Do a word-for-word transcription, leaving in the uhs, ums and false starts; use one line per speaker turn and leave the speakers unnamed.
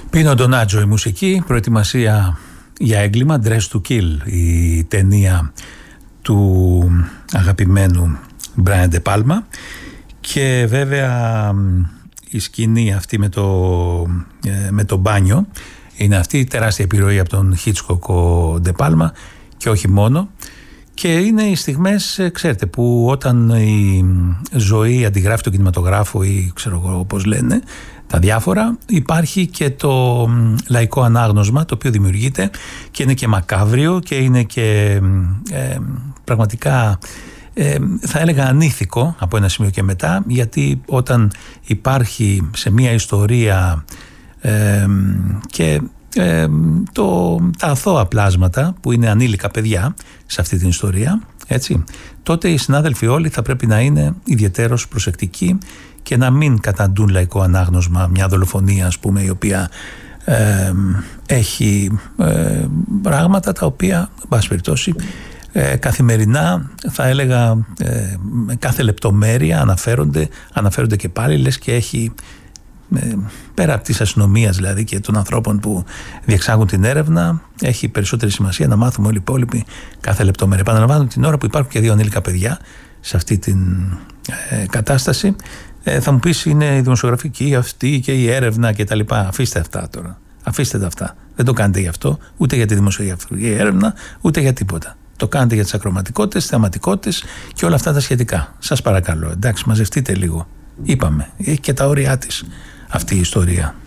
Πίνο Ντονάτζο η μουσική, προετοιμασία για έγκλημα, Dress to Kill, η ταινία του αγαπημένου Brian De Palma, και βέβαια η σκηνή αυτή με το, με το μπάνιο είναι αυτή η τεράστια επιρροή από τον Hitchcock ο De Palma, και όχι μόνο. Και είναι οι στιγμές, ξέρετε, που όταν η ζωή αντιγράφει τον κινηματογράφο ή ξέρω εγώ πώς λένε τα διάφορα, υπάρχει και το λαϊκό ανάγνωσμα το οποίο δημιουργείται και είναι και μακάβριο και είναι και ε, πραγματικά ε, θα έλεγα ανήθικο από ένα σημείο και μετά, γιατί όταν υπάρχει σε μια ιστορία ε, και ε, το, τα αθώα πλάσματα που είναι ανήλικα παιδιά σε αυτή την ιστορία, έτσι, τότε οι συνάδελφοι όλοι θα πρέπει να είναι ιδιαιτέρως προσεκτικοί και να μην καταντούν λαϊκό ανάγνωσμα μια δολοφονία, ας πούμε, η οποία ε, έχει ε, πράγματα τα οποία, εν πάση περιπτώσει, ε, καθημερινά θα έλεγα ε, με κάθε λεπτομέρεια αναφέρονται, αναφέρονται και πάλι, λες και έχει ε, πέρα από της αστυνομίας δηλαδή και των ανθρώπων που διεξάγουν την έρευνα, έχει περισσότερη σημασία να μάθουμε όλοι οι υπόλοιποι κάθε λεπτομέρεια. Επαναλαμβάνω, την ώρα που υπάρχουν και δύο ανήλικα παιδιά σε αυτή την ε, κατάσταση, ε, θα μου πεις είναι η δημοσιογραφική αυτή και η έρευνα και τα λοιπά. Αφήστε αυτά τώρα, αφήστε τα αυτά, δεν το κάνετε γι' αυτό, ούτε για τη δημοσιογραφική έρευνα, ούτε για τίποτα. Το κάνετε για τις ακροματικότητες, θεαματικότητες και όλα αυτά τα σχετικά. Σας παρακαλώ, εντάξει, μαζευτείτε λίγο. Είπαμε, έχει και τα όρια της αυτή η ιστορία.